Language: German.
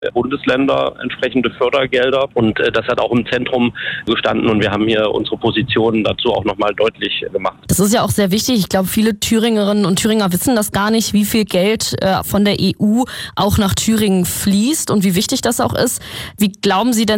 Bundesländer entsprechende Fördergelder und das hat auch im Zentrum gestanden und wir haben hier unsere Positionen dazu auch nochmal deutlich gemacht. Das ist ja auch sehr wichtig. Ich glaube, viele Thüringerinnen und Thüringer wissen das gar nicht, wie viel Geld von der EU auch nach Thüringen fließt und wie wichtig das auch ist. Wie glauben Sie denn,